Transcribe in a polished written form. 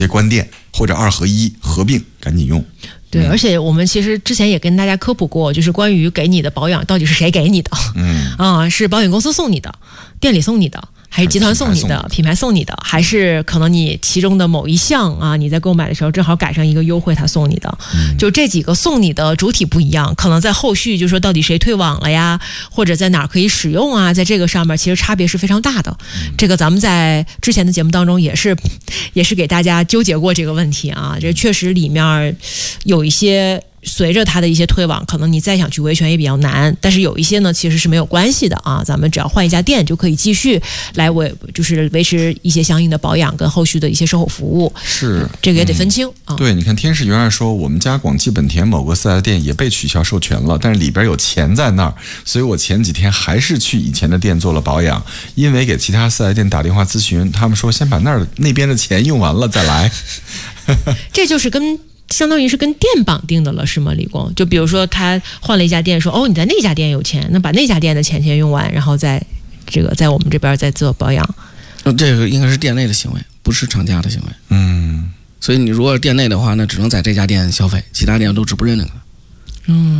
别关店或者2合1合并，赶紧用。 对，而且我们其实之前也跟大家科普过，就是关于给你的保养到底是谁给你的？是保险公司送你的，店里送你的，还是集团送你的，品牌送你的，还是可能你其中的某一项啊，你在购买的时候正好赶上一个优惠，他送你的。就这几个送你的主体不一样，可能在后续就说到底谁退网了呀，或者在哪儿可以使用啊，在这个上面其实差别是非常大的。这个咱们在之前的节目当中也是给大家纠结过这个问题啊，这确实里面有一些。随着它的一些推网，可能你再想去维权也比较难，但是有一些呢其实是没有关系的啊，咱们只要换一家店就可以继续来就是维持一些相应的保养跟后续的一些售后服务。 是， 这个也得分清啊。 对，你看天使原来说我们家广汽本田某个4S店也被取消授权了，但是里边有钱在那儿，所以我前几天还是去以前的店做了保养，因为给其他4S店打电话咨询，他们说先把那边的钱用完了再来。 这就是相当于是跟店绑定的了，是吗？李工，就比如说他换了一家店，说你在那家店有钱，那把那家店的钱先用完，然后再在我们这边再做保养。 这个应该是店内的行为，不是厂家的行为。 所以你如果是店内的话，那只能在这家店消费，其他店都指不认那个。